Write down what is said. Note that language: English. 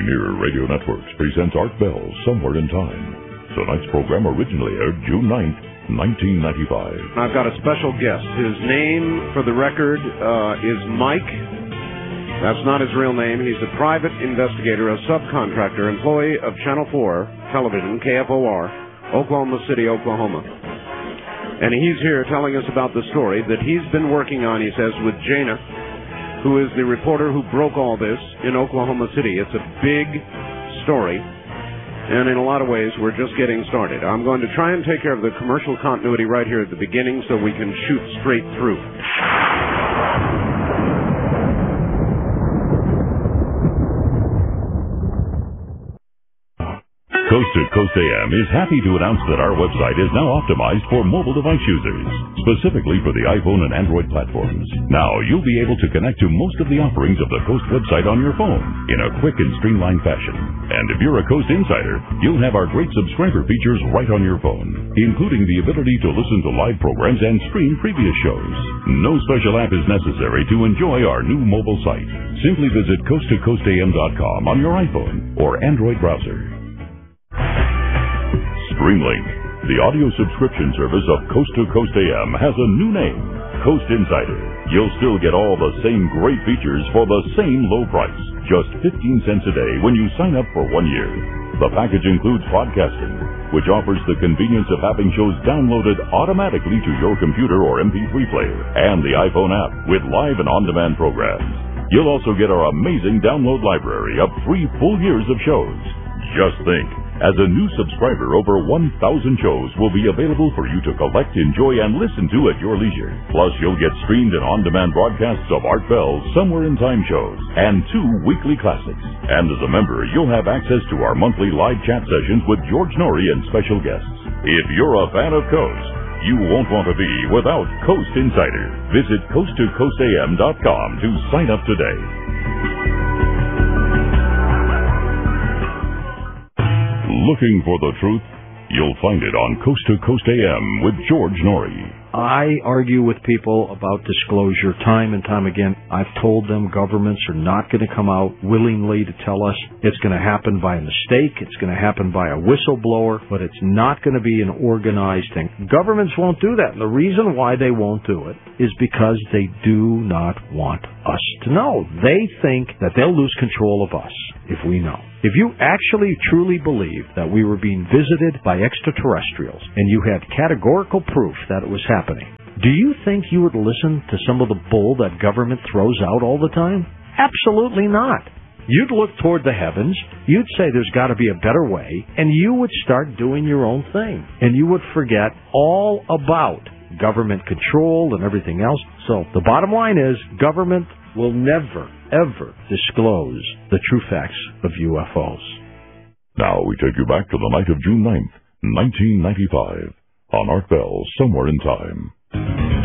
Pioneer Radio Networks presents Art Bell, Somewhere in Time. Tonight's program originally aired June 9th, 1995. I've got a special guest. His name, for the record, is Mike. That's not his real name. He's a private investigator, a subcontractor, employee of Channel 4 Television, KFOR, Oklahoma City, Oklahoma. And he's here telling us about the story that he's been working on, he says, with Jana, who is the reporter who broke all this in Oklahoma City. It's a big story, and in a lot of ways, we're just getting started. I'm going to try and take care of the commercial continuity right here at the beginning so we can shoot straight through. Coast to Coast AM is happy to announce that our website is now optimized for mobile device users, specifically for the iPhone and Android platforms. Now you'll be able to connect to most of the offerings of the Coast website on your phone in a quick and streamlined fashion. And if you're a Coast insider, you'll have our great subscriber features right on your phone, including the ability to listen to live programs and stream previous shows. No special app is necessary to enjoy our new mobile site. Simply visit coasttocoastam.com on your iPhone or Android browser. Streamlink, the audio subscription service of Coast to Coast AM, has a new name, Coast Insider. You'll still get all the same great features for the same low price, just 15 cents a day when you sign up for 1 year. The package includes podcasting, which offers the convenience of having shows downloaded automatically to your computer or MP3 player, and the iPhone app with live and on-demand programs. You'll also get our amazing download library of 3 full years of shows. Just think, as a new subscriber, over 1,000 shows will be available for you to collect, enjoy, and listen to at your leisure. Plus, you'll get streamed and on-demand broadcasts of Art Bell's Somewhere in Time shows and 2 weekly classics. And as a member, you'll have access to our monthly live chat sessions with George Norrie and special guests. If you're a fan of Coast, you won't want to be without Coast Insider. Visit coasttocoastam.com to sign up today. Looking for the truth? You'll find it on Coast to Coast AM with George Norrie. I argue with people about disclosure time and time again. I've told them governments are not going to come out willingly to tell us it's going to happen by a mistake, it's going to happen by a whistleblower, but it's not going to be an organized thing. Governments won't do that, and the reason why they won't do it is because they do not want us to know. They think that they'll lose control of us if we know. If you actually truly believe that we were being visited by extraterrestrials and you had categorical proof that it was happening, do you think you would listen to some of the bull that government throws out all the time? Absolutely not. You'd look toward the heavens, you'd say there's got to be a better way, and you would start doing your own thing. And you would forget all about government control and everything else. So the bottom line is, government will never, ever disclose the true facts of UFOs. Now we take you back to the night of June 9th, 1995, on Art Bell, Somewhere in Time.